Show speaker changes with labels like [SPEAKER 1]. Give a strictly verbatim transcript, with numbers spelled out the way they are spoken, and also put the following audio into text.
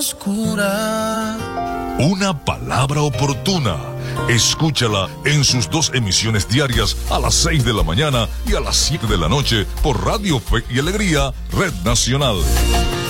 [SPEAKER 1] oscura.
[SPEAKER 2] Una palabra oportuna. Escúchala en sus dos emisiones diarias a las seis de la mañana y a las siete de la noche por Radio Fe y Alegría, Red Nacional.